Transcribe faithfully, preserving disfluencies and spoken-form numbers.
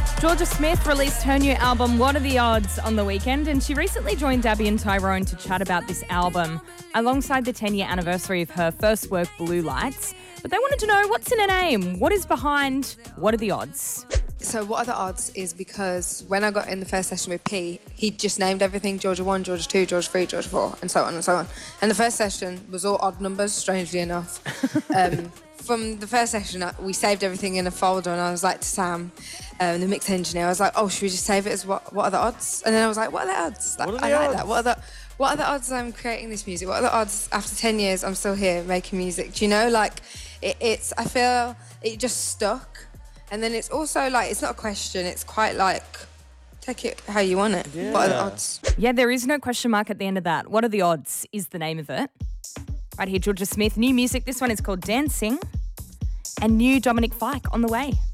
Georgia Smith released her new album, What Are the Odds, on the weekend, and she recently joined Abby and Tyrone to chat about this album alongside the ten-year anniversary of her first work, Blue Lights. But they wanted to know what's in her name, what is behind What Are the Odds? So What Are the Odds is because when I got in the first session with P, he just named everything Georgia one, Georgia two, Georgia three, Georgia four, and so on and so on. And the first session was all odd numbers, strangely enough. um, from the first session, we saved everything in a folder, and I was like to Sam, um, the mix engineer, I was like, oh, should we just save it as what, what are the odds? And then I was like, what are the odds? Like, What are the I like odds? that. What are the What are the odds I'm creating this music? What are the odds after ten years I'm still here making music? Do you know, like, it, it's, I feel it just stuck. And then it's also like, it's not a question, it's quite like, take it how you want it. Yeah. What are the odds? Yeah, there is no question mark at the end of that. What Are the Odds is the name of it. Right here, Georgia Smith, new music. This one is called Dancing. And new Dominic Fike on the way.